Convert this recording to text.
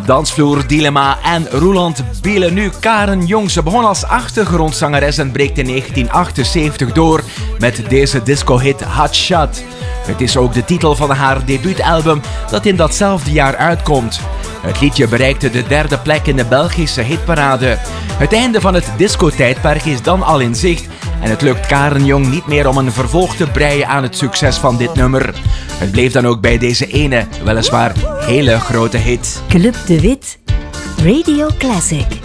Dansvloer Dilemma en Roeland Bielen. Nu Karen Jong. Ze begon als achtergrondzangeres en breekt in 1978 door met deze disco-hit Hot Shot. Het is ook de titel van haar debuutalbum dat in datzelfde jaar uitkomt. Het liedje bereikte de 3e plek in de Belgische hitparade. Het einde van het discotijdperk is dan al in zicht en het lukt Karen Jong niet meer om een vervolg te breien aan het succes van dit nummer. Het bleef dan ook bij deze ene, weliswaar hele grote hit. Club de Wit, Radio Classic.